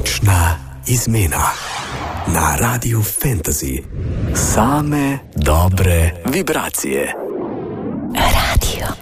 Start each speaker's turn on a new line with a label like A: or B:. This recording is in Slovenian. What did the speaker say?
A: Nočna izmena na Radiu Fantasy. Same dobre vibracije. Radio